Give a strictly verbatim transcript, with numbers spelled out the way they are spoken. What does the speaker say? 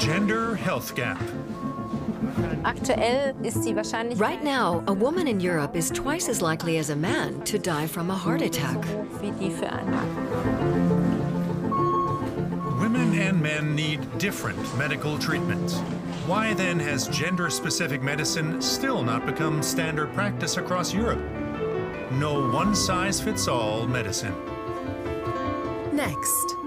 Gender health gap. Aktuell ist die Wahrscheinlichkeit, Right now, a woman in Europe is twice as likely as a man to die from a heart attack. wie die für einen Mann. Women and men need different medical treatments. Why then has gender-specific medicine still not become standard practice across Europe? No one-size-fits-all medicine. Next.